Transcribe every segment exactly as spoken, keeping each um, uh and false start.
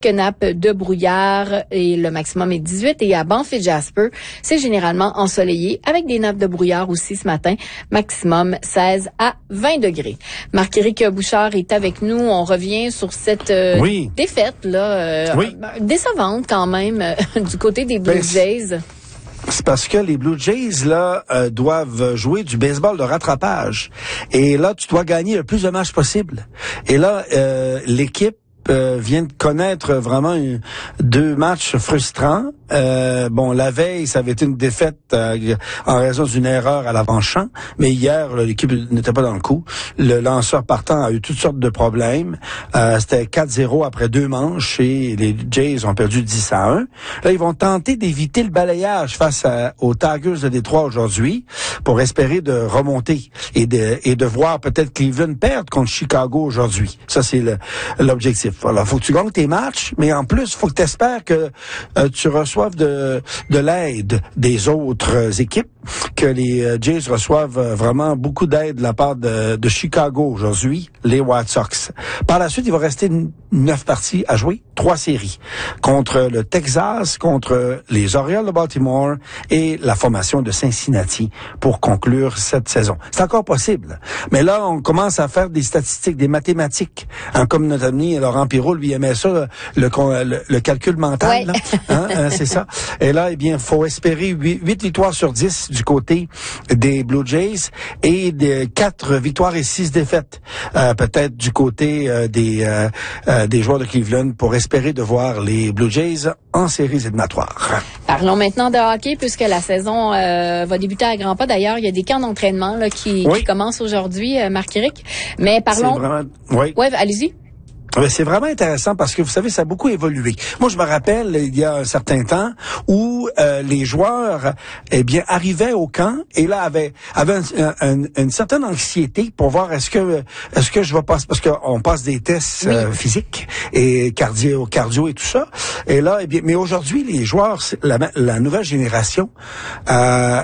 nappes de brouillard et le maximum est dix-huit. Et à Banff et Jasper, c'est généralement ensoleillé avec des nappes de brouillard aussi ce matin, maximum seize à vingt degrés. Marc-Éric Bouchard est avec nous. On revient sur cette euh, oui. défaite là, euh, oui. décevante quand même euh, du côté des Blue ben, Jays. C'est parce que les Blue Jays là euh, doivent jouer du baseball de rattrapage. Et là, tu dois gagner le plus de matchs possible. Et là, euh, l'équipe Euh, vient de connaître vraiment une, deux matchs frustrants. Euh, bon, la veille, ça avait été une défaite euh, en raison d'une erreur à l'avant-champ, mais hier, là, l'équipe n'était pas dans le coup. Le lanceur partant a eu toutes sortes de problèmes. Euh, c'était quatre zéro après deux manches et les Jays ont perdu dix à un. Là, ils vont tenter d'éviter le balayage face à, aux Tigers de Détroit aujourd'hui pour espérer de remonter et de, et de voir peut-être Cleveland perdre contre Chicago aujourd'hui. Ça, c'est le, l'objectif. Alors, faut que tu gagnes tes matchs, mais en plus, faut que tu espères que euh, tu reçoives de, de l'aide des autres équipes, que les euh, Jays reçoivent euh, vraiment beaucoup d'aide de la part de, de Chicago aujourd'hui, les White Sox. Par la suite, il va rester neuf parties à jouer, trois séries, contre le Texas, contre les Orioles de Baltimore et la formation de Cincinnati pour conclure cette saison. C'est encore possible, mais là, on commence à faire des statistiques, des mathématiques, hein, comme notre ami Laurent Pirot, lui aimait ça, le, le, le calcul mental, là, hein, hein, c'est ça. Et là, eh bien, faut espérer huit victoires sur dix du côté des Blue Jays et de quatre victoires et six défaites, euh, peut-être du côté euh, des euh, euh, des joueurs de Cleveland pour espérer de voir les Blue Jays en séries éliminatoires. Parlons maintenant de hockey puisque la saison euh, va débuter à grands pas. D'ailleurs, il y a des camps d'entraînement là qui, oui. qui commencent aujourd'hui, euh, Marc-Éric. Mais parlons. C'est vraiment... Oui. Ouais, allez-y. C'est vraiment intéressant parce que, vous savez, ça a beaucoup évolué. Moi, je me rappelle, il y a un certain temps, où euh, les joueurs, eh bien, arrivaient au camp et là, avaient, avaient un, un, une certaine anxiété pour voir est-ce que est-ce que je vais passer, parce qu'on passe des tests oui. euh, physiques et cardio, cardio et tout ça. Et là, eh bien, mais aujourd'hui, les joueurs, la, la nouvelle génération, euh,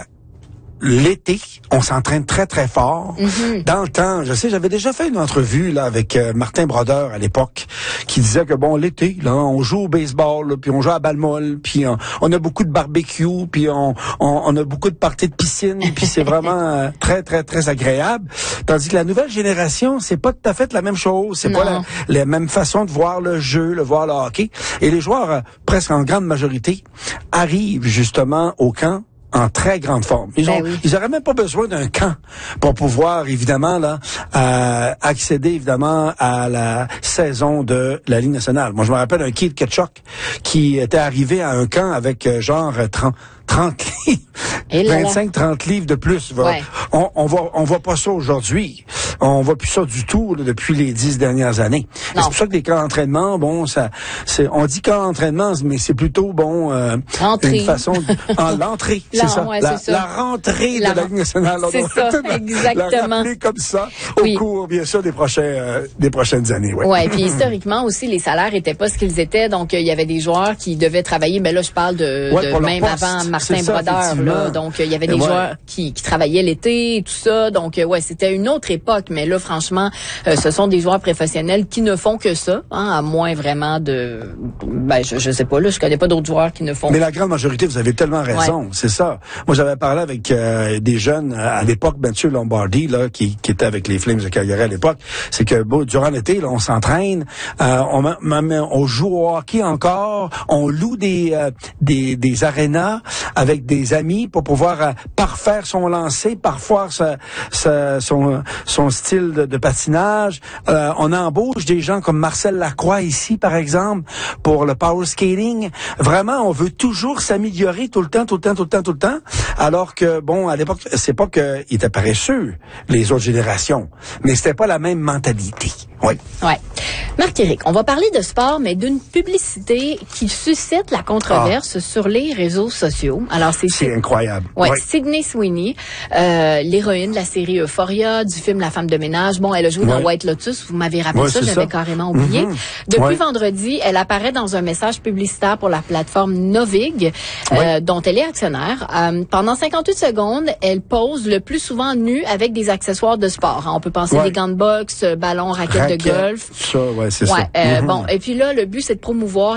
l'été, on s'entraîne très, très fort. Mm-hmm. Dans le temps, je sais, j'avais déjà fait une entrevue là avec euh, Martin Brodeur à l'époque, qui disait que, bon, l'été, là, on joue au baseball, là, puis on joue à balle molle, puis on, on a beaucoup de barbecue, puis on, on, on a beaucoup de parties de piscine, puis c'est vraiment euh, très, très, très agréable. Tandis que la nouvelle génération, c'est pas tout à fait la même chose. C'est non. pas la, la même façon de voir le jeu, le voir le hockey. Et les joueurs, euh, presque en grande majorité, arrivent justement au camp en très grande forme. Ils ont, ben oui. ils auraient même pas besoin d'un camp pour pouvoir, évidemment, là, euh, accéder, évidemment, à la saison de la Ligue nationale. Moi, je me rappelle un Keith Ketchuk qui était arrivé à un camp avec, euh, genre, trente, trente livres, vingt-cinq, trente livres de plus. Ouais. On, on voit, on voit pas ça aujourd'hui. On voit plus ça du tout, là, depuis les dix dernières années. C'est pour ça que les camps d'entraînement, bon, ça, c'est, on dit camp d'entraînement, mais c'est plutôt, bon, euh, une façon, de, en l'entrée, c'est, la, ça. Ouais, la, c'est ça. La rentrée la, de la Ligue nationale. C'est ça, exactement. La rappeler comme ça au oui. cours, bien sûr, des prochains, euh, des prochaines années. Ouais. Ouais, puis historiquement aussi, les salaires étaient pas ce qu'ils étaient, donc il euh, y avait des joueurs qui devaient travailler. Mais là, je parle de, ouais, de même poste, avant Martin Brodeur, là. Donc il euh, y avait des ouais. joueurs qui, qui travaillaient l'été, et tout ça. Donc euh, ouais, c'était une autre époque. Mais là, franchement, euh, ce sont des joueurs professionnels qui ne font que ça, hein, à moins vraiment de, ben je, je sais pas là, je connais pas d'autres joueurs qui ne font. Mais la grande majorité, vous avez tellement raison, ouais. c'est ça. Moi, j'avais parlé avec euh, des jeunes à l'époque, Mathieu Lombardi, là, qui, qui était avec les Flames de Calgary à l'époque. C'est que bon, durant l'été, là, on s'entraîne, euh, on, on joue au hockey encore, on loue des euh, des, des arénas avec des amis pour pouvoir euh, parfaire son lancer, parfois sa, sa, son son style de, de patinage. Euh, on embauche des gens comme Marcel Lacroix ici, par exemple, pour le power skating. Vraiment, on veut toujours s'améliorer tout le temps, tout le temps, tout le temps, tout le temps. Alors que, bon, à l'époque, c'est pas qu'ils étaient paresseux, les autres générations, mais c'était pas la même mentalité. Oui. Ouais. Marc-Éric, on va parler de sport, mais d'une publicité qui suscite la controverse ah. sur les réseaux sociaux. H B O. Alors c'est c'est incroyable. Ouais, ouais. Sydney Sweeney, euh, l'héroïne de la série Euphoria, du film La femme de ménage. Bon, elle a joué ouais. dans White Lotus. Vous m'avez rappelé ouais, ça, j'avais ça. carrément oublié. Mm-hmm. Depuis ouais. vendredi, elle apparaît dans un message publicitaire pour la plateforme Novig, euh, ouais. dont elle est actionnaire. Euh, pendant cinquante-huit secondes, elle pose le plus souvent nue avec des accessoires de sport. On peut penser ouais. des gants de boxe, ballons, raquettes Raquette, de golf. Ça, ouais, c'est ouais, ça. Euh, mm-hmm. Bon, et puis là, le but, c'est de promouvoir